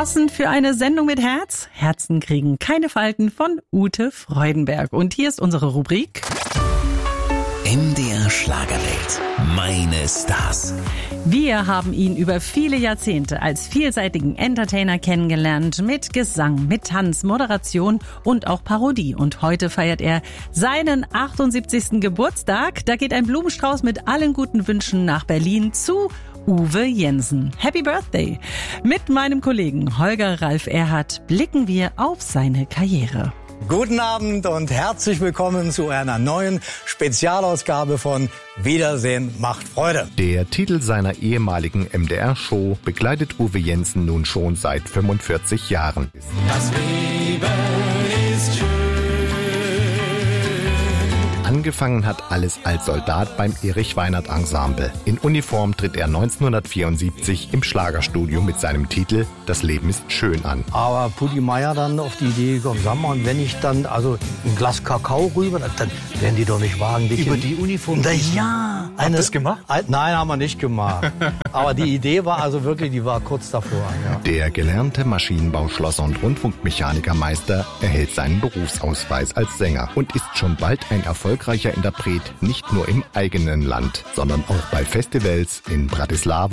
Passend für eine Sendung mit Herz. Herzen kriegen keine Falten von Ute Freudenberg. Und hier ist unsere Rubrik MDR Schlagerwelt. Meine Stars. Wir haben ihn über viele Jahrzehnte als vielseitigen Entertainer kennengelernt. Mit Gesang, mit Tanz, Moderation und auch Parodie. Und heute feiert er seinen 78. Geburtstag. Da geht ein Blumenstrauß mit allen guten Wünschen nach Berlin zu Uwe Jensen. Happy Birthday! Mit meinem Kollegen Holger Ralf Erhardt blicken wir auf seine Karriere. Guten Abend und herzlich willkommen zu einer neuen Spezialausgabe von Wiedersehen macht Freude. Der Titel seiner ehemaligen MDR-Show begleitet Uwe Jensen nun schon seit 45 Jahren. Das Leben ist schön. Angefangen hat alles als Soldat beim Erich Weinert Ensemble. In Uniform tritt er 1974 im Schlagerstudio mit seinem Titel Das Leben ist schön an. Aber Pudi Meier dann auf die Idee gekommen, sag mal, und wenn ich dann also ein Glas Kakao rüber, dann werden die doch nicht wagen, dich über die Uniform. Ja. Habt ihr das gemacht? Nein, haben wir nicht gemacht. Aber die Idee war also wirklich, die war kurz davor. Ja. Der gelernte Maschinenbauschlosser und Rundfunkmechanikermeister erhält seinen Berufsausweis als Sänger und ist schon bald ein erfolgreicher Interpret, nicht nur im eigenen Land, sondern auch bei Festivals in Bratislava